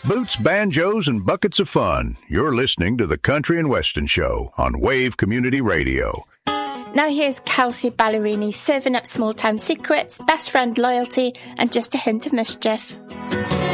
Boots, banjos, and buckets of fun. You're listening to the Country and Western Show on Wave Community Radio. Now here's Kelsey Ballerini serving up small town secrets, best friend loyalty, and just a hint of mischief.